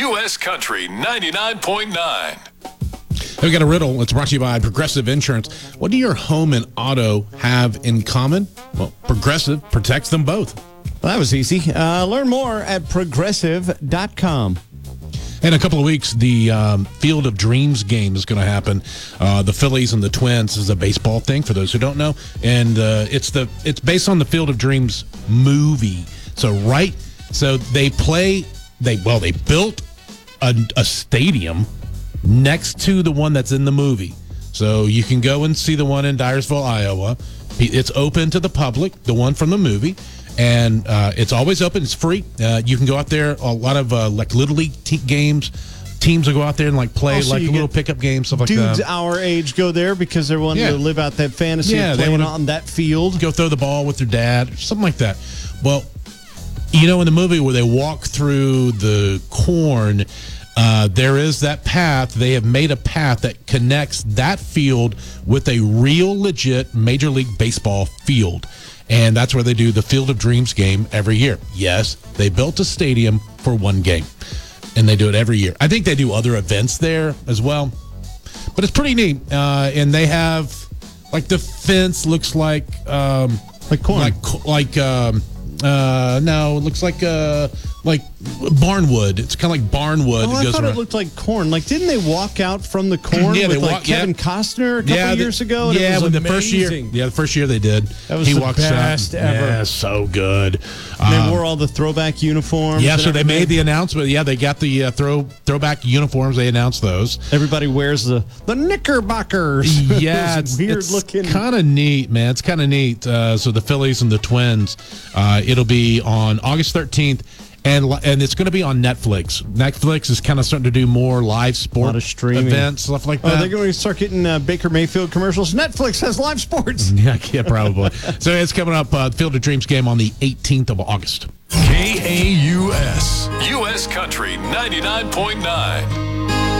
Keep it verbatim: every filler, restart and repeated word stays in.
U S Country ninety-nine point nine. We got a riddle. It's brought to you by Progressive Insurance. What do your home and auto have in common? Well, Progressive protects them both. Well, that was easy. Uh, learn more at progressive dot com. In a couple of weeks, the um, Field of Dreams game is going to happen. Uh, the Phillies and the Twins is a baseball thing, for those who don't know. And uh, it's the it's based on the Field of Dreams movie. So, right, so they play, they well, they built a, a stadium next to the one that's in the movie. So you can go and see the one in Dyersville, Iowa. It's open to the public, the one from the movie. And uh, it's always open. It's free. Uh, you can go out there. A lot of uh, like Little League te- games. Teams will go out there and like play Also, like you little get pickup games, stuff like Dudes that. our age go there because they're wanting Yeah. to live out that fantasy Yeah, of they playing wanna- on that field. Go throw the ball with their dad, something like that. Well, you know, in the movie where they walk through the corn, uh, there is that path. They have made a path that connects that field with a real, legit Major League Baseball field. And that's where they do the Field of Dreams game every year. Yes, they built a stadium for one game, and they do it every year. I think they do other events there as well, but it's pretty neat. Uh, and they have, like, the fence looks like um, Like corn. like like um, uh, no, it looks like uh, like barnwood. It's kind of like barnwood. Oh, I goes thought around. it looked like corn. Like, didn't they walk out from the corn Yeah, with they like walk- Kevin yeah. Costner a couple the- years ago? And yeah, it was when the first year, amazing. yeah, the first year they did. That was he the walks best out. ever. Yeah, so good. And Um, they wore all the throwback uniforms. Yeah, and so they everything. made the announcement. Yeah, they got the uh, throw throwback uniforms. They announced those. Everybody wears the the Knickerbockers. Yeah, Those it's weird it's looking. kind of neat, man. It's kind of neat. Uh, so the Phillies and the Twins, uh, it'll be on August thirteenth, and li- and it's going to be on Netflix. Netflix is kind of starting to do more live sport lot of streaming. events, stuff like Oh, that. they're going to start getting uh, Baker Mayfield commercials. Netflix has live sports. yeah, yeah, probably. So it's coming up. Uh, Field of Dreams game on the eighteenth of August. K A U S. U S Country ninety-nine point nine.